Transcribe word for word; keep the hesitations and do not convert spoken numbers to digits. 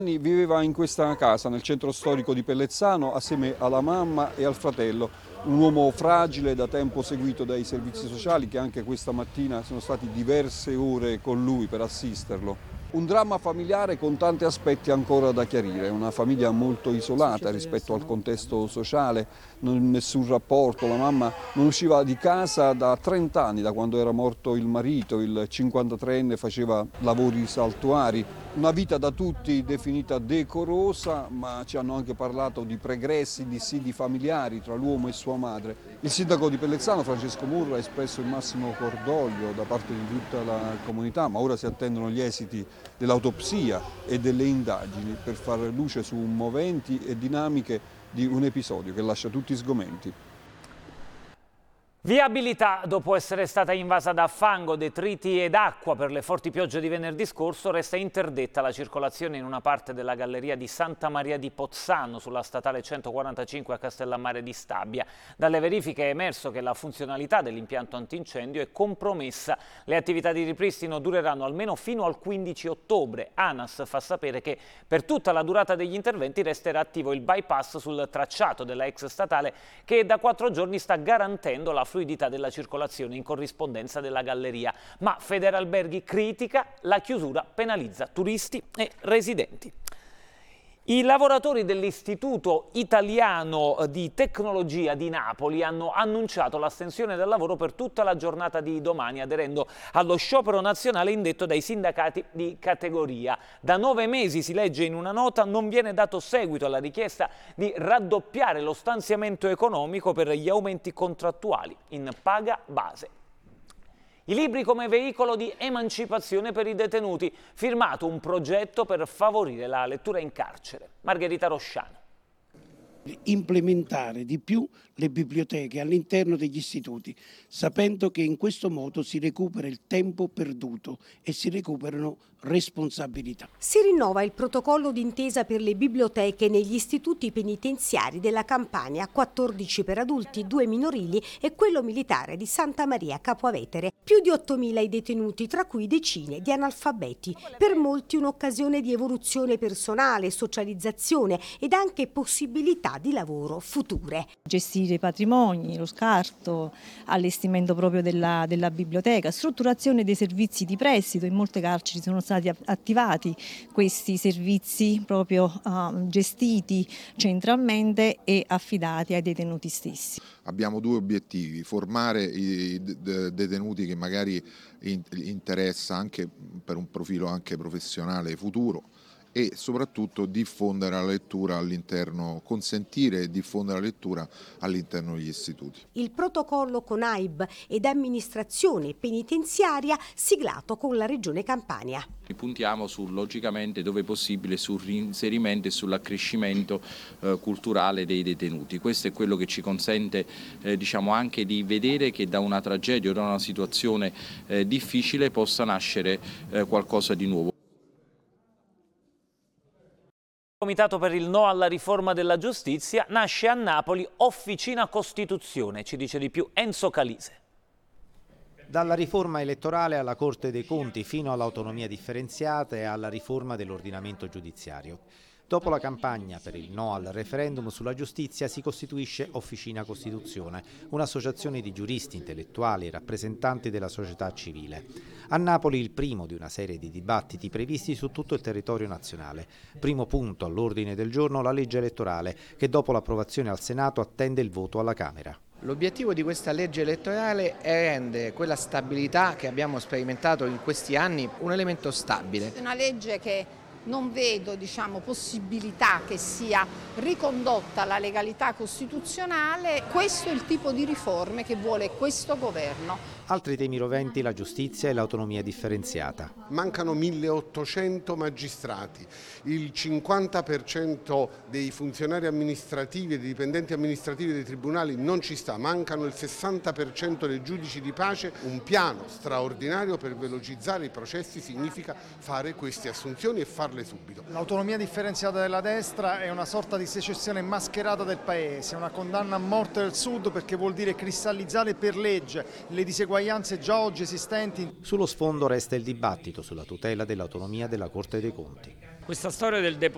Viveva in questa casa nel centro storico di Pellezzano assieme alla mamma e al fratello, un uomo fragile da tempo seguito dai servizi sociali che anche questa mattina sono stati diverse ore con lui per assisterlo. Un dramma familiare con tanti aspetti ancora da chiarire, una famiglia molto isolata rispetto al contesto sociale, non, nessun rapporto, la mamma non usciva di casa da trenta anni, da quando era morto il marito, il cinquantatreenne faceva lavori saltuari, una vita da tutti definita decorosa, ma ci hanno anche parlato di pregressi, dissidi familiari tra l'uomo e sua madre. Il sindaco di Pellezzano, Francesco Murra, ha espresso il massimo cordoglio da parte di tutta la comunità, ma ora si attendono gli esiti dell'autopsia e delle indagini per fare luce su moventi e dinamiche di un episodio che lascia tutti sgomenti. Viabilità, dopo essere stata invasa da fango, detriti ed acqua per le forti piogge di venerdì scorso, resta interdetta la circolazione in una parte della galleria di Santa Maria di Pozzano sulla statale centoquarantacinque a Castellammare di Stabia. Dalle verifiche è emerso che la funzionalità dell'impianto antincendio è compromessa. Le attività di ripristino dureranno almeno fino al quindici ottobre. ANAS fa sapere che per tutta la durata degli interventi resterà attivo il bypass sul tracciato della ex statale che da quattro giorni sta garantendo la fluidità della circolazione in corrispondenza della galleria, ma Federalberghi critica la chiusura penalizza turisti e residenti. I lavoratori dell'Istituto Italiano di Tecnologia di Napoli hanno annunciato l'astensione dal lavoro per tutta la giornata di domani, aderendo allo sciopero nazionale indetto dai sindacati di categoria. Da nove mesi, si legge in una nota, non viene dato seguito alla richiesta di raddoppiare lo stanziamento economico per gli aumenti contrattuali in paga base. I libri come veicolo di emancipazione per i detenuti, firmato un progetto per favorire la lettura in carcere. Margherita Rosciano. Implementare di più le biblioteche all'interno degli istituti, sapendo che in questo modo si recupera il tempo perduto e si recuperano responsabilità. Si rinnova il protocollo d'intesa per le biblioteche negli istituti penitenziari della Campania, quattordici per adulti, due minorili e quello militare di Santa Maria Capua Vetere. Più di ottomila i detenuti, tra cui decine di analfabeti. Per molti un'occasione di evoluzione personale, socializzazione ed anche possibilità di lavoro future. Gestire i patrimoni, lo scarto, allestimento proprio della, della biblioteca, strutturazione dei servizi di prestito. In molte carceri sono stati attivati questi servizi proprio uh, gestiti centralmente e affidati ai detenuti stessi. Abbiamo due obiettivi: formare i detenuti che magari interessa anche per un profilo anche professionale futuro, e soprattutto diffondere la lettura all'interno, consentire e diffondere la lettura all'interno degli istituti. Il protocollo con A I B ed amministrazione penitenziaria siglato con la Regione Campania. Puntiamo su, logicamente, dove possibile, sul reinserimento e sull'accrescimento eh, culturale dei detenuti. Questo è quello che ci consente eh, diciamo anche di vedere che da una tragedia o da una situazione eh, difficile possa nascere eh, qualcosa di nuovo. Comitato per il no alla riforma della giustizia, nasce a Napoli Officina Costituzione, ci dice di più Enzo Calise. Dalla riforma elettorale alla Corte dei Conti fino all'autonomia differenziata e alla riforma dell'ordinamento giudiziario. Dopo la campagna per il no al referendum sulla giustizia si costituisce Officina Costituzione, un'associazione di giuristi, intellettuali e rappresentanti della società civile. A Napoli il primo di una serie di dibattiti previsti su tutto il territorio nazionale. Primo punto all'ordine del giorno la legge elettorale, che dopo l'approvazione al Senato attende il voto alla Camera. L'obiettivo di questa legge elettorale è rendere quella stabilità che abbiamo sperimentato in questi anni un elemento stabile. Una legge che non vedo diciamo, possibilità che sia ricondotta alla legalità costituzionale. Questo è il tipo di riforme che vuole questo governo. Altri temi roventi: la giustizia e l'autonomia differenziata. Mancano milleottocento magistrati, il cinquanta per cento dei funzionari amministrativi e dei dipendenti amministrativi dei tribunali non ci sta, mancano il sessanta per cento dei giudici di pace. Un piano straordinario per velocizzare i processi significa fare queste assunzioni e farle subito. L'autonomia differenziata della destra è una sorta di secessione mascherata del paese, una condanna a morte del Sud, perché vuol dire cristallizzare per legge le diseguaglianze già oggi esistenti. Sullo sfondo resta il dibattito sulla tutela dell'autonomia della Corte dei Conti. Questa storia del deposito